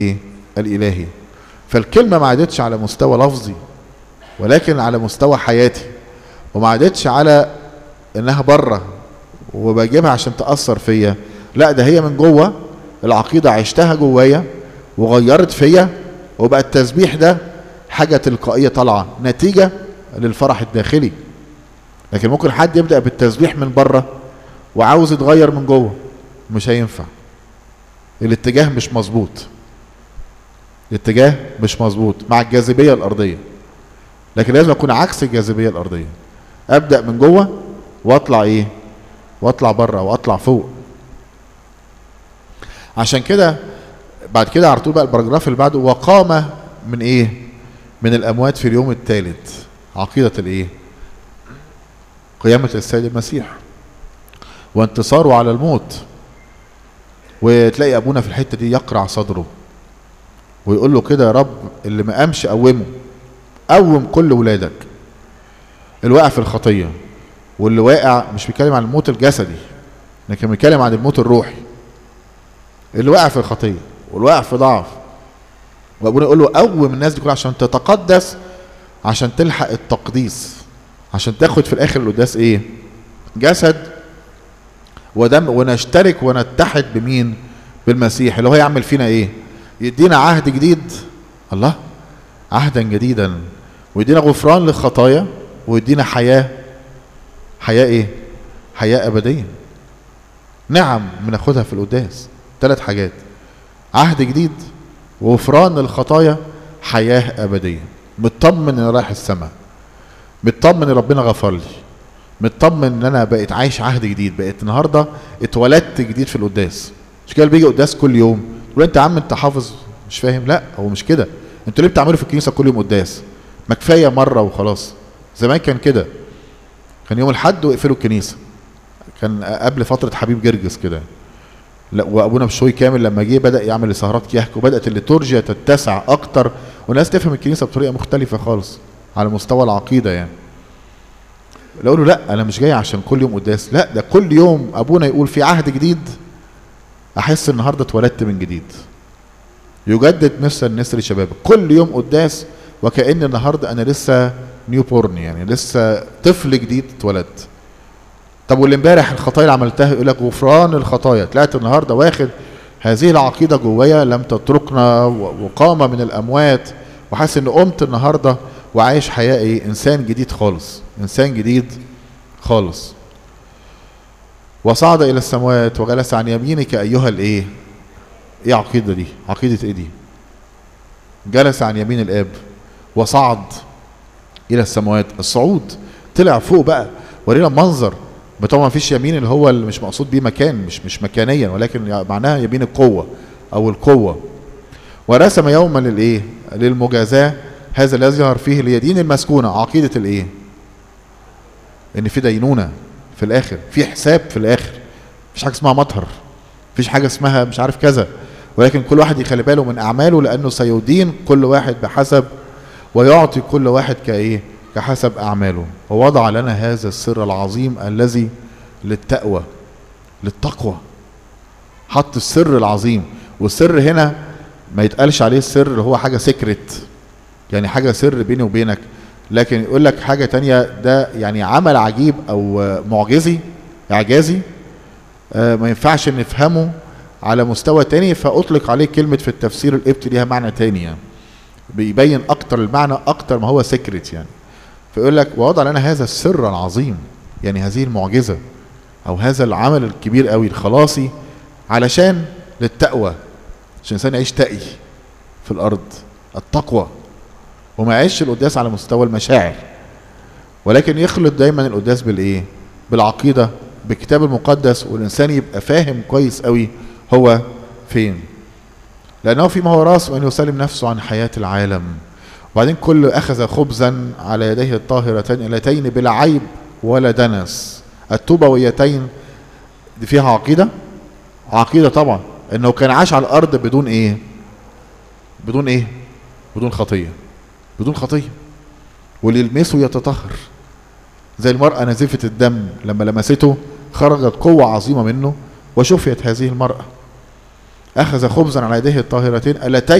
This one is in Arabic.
ايه الالهي. فالكلمه ما عادتش على مستوى لفظي ولكن على مستوى حياتي، وما عادتش على انها بره وبجيبها عشان تاثر فيا، لا ده هي من جوه. العقيده عشتها جوايا وغيرت فيا، وبقى التسبيح ده حاجه تلقائيه طالعه نتيجه للفرح الداخلي. لكن ممكن حد يبدا بالتسبيح من بره وعاوز يتغير من جوه، مش هينفع. الاتجاه مش مظبوط، الاتجاه مش مظبوط مع الجاذبيه الارضيه. لكن لازم اكون عكس الجاذبيه الارضيه، ابدا من جوه واطلع ايه، واطلع بره واطلع فوق. عشان كده بعد كده على طول بقى البراجراف اللي بعده، وقام من ايه، من الاموات في اليوم الثالث. عقيده الايه، قيامه السيد المسيح وانتصاره على الموت. وتلاقي ابونا في الحته دي يقرع صدره ويقول له كده: يا رب اللي ما قامش قومه، قوم كل ولادك. اللي واقع في الخطيه، واللي واقع مش بيتكلم عن الموت الجسدي لكن بيتكلم عن الموت الروحي. اللي واقع في الخطيه واللي واقع في ضعف، وابونا يقول له قوم الناس دي كلها عشان تتقدس، عشان تلحق التقديس، عشان تاخد في الاخر القداس ايه، جسد ودم، ونشترك ونتحد بمين، بالمسيح اللي هو يعمل فينا ايه، يدينا عهد جديد. الله، عهدا جديدا، ويدينا غفران للخطايا، ويدينا حياة ايه، حياة ابدية. نعم بناخدها في القداس، 3 حاجات: عهد جديد، وغفران للخطايا، حياة ابدية. مطمن ان رايح السماء، مطمن ان ربنا غفر لي، مطمن ان انا بقيت عايش عهد جديد، بقيت النهارده اتولدت جديد في القداس. مش كده بيجي قداس كل يوم تقول انت يا عم انت حافظ مش فاهم؟ لا، هو مش كده. انتوا ليه بتعملوا في الكنيسه كل يوم قداس؟ ما كفايه مره وخلاص. زمان كان كده، كان يوم الاحد ويقفلوا الكنيسه. كان قبل فتره حبيب جرجس كده. لا، وابونا بشوي كامل لما جه بدا يعمل سهرات كيهك، وبدات الليتورجيا تتسع اكتر، والناس تفهم الكنيسه بطريقه مختلفه خالص على مستوى العقيده يعني. لو له لا انا مش جاي عشان كل يوم قداس، لا ده كل يوم ابونا يقول في عهد جديد، احس النهارده اتولدت من جديد. يجدد مثل النسر شبابك، كل يوم قداس وكأن النهارده انا لسه نيو بورن، يعني لسه طفل جديد اتولدت. طب واللي امبارح الخطايا اللي عملتها، يقول لك غفران الخطايا. طلعت النهارده واخد هذه العقيده جوايا، لم تتركنا، وقام من الاموات، وحاسس ان قمت النهارده وعايش حياه ايه، انسان جديد خالص، انسان جديد خالص. وصعد الى السماوات وجلس عن يمينك ايها الايه. ايه عقيده دي؟ عقيده ايه دي؟ جلس عن يمين الاب وصعد الى السماوات. الصعود طلع فوق بقى، ورينا المنظر. طبعا مفيش يمين اللي هو اللي مش مقصود بيه مكان، مش مكانيا، ولكن معناها يمين القوه او القوه. ورسم يوما للايه، للمجازاه، هذا الذي يظهر فيه ليدين المسكونه. عقيده الايه، ان في دينونه في الاخر، في حساب في الاخر. مفيش حاجه اسمها مطهر، مفيش حاجه اسمها مش عارف كذا، ولكن كل واحد يخلي باله من اعماله، لانه سيدين كل واحد بحسب، ويعطي كل واحد كايه، كحسب اعماله. ووضع لنا هذا السر العظيم الذي للتقوى، للتقوى. حط السر العظيم. والسر هنا ما يتقالش عليه السر اللي هو حاجه سكرت، يعني حاجه سر بيني وبينك، لكن يقول لك حاجه تانية، ده يعني عمل عجيب او معجزي اعجازي، ما ينفعش نفهمه على مستوى تاني، فاطلق عليه كلمه في التفسير القبطي ليها معنى تاني، يعني بيبين اكتر المعنى اكتر ما هو سكرت يعني. فيقول لك ووضع لنا هذا السر العظيم، يعني هذه المعجزه او هذا العمل الكبير قوي الخلاصي، علشان للتقوى، عشان الانسان يعيش تقي في الارض، التقوى، وما يعيش القداس على مستوى المشاعر، ولكن يخلط دايما القداس بالايه، بالعقيده، بالكتاب المقدس، والانسان يبقى فاهم كويس قوي هو فين. لانه فيما هو راس وان يسلم نفسه عن حياه العالم. وبعدين كل اخذ خبزا على يديه الطاهرتين اللتين بلا عيب ولا دنس. التوبويتين دي فيها عقيده، عقيده طبعا انه كان عاش على الارض بدون ايه، بدون ايه، بدون خطيه، بدون خطيه، واللي يلمسه يتطهر. زي المرأة نزيفة الدم لما لمسته خرجت قوة عظيمة منه وشفيت هذه المرأة. أخذ خبزا على يديه الطاهرتين اللتين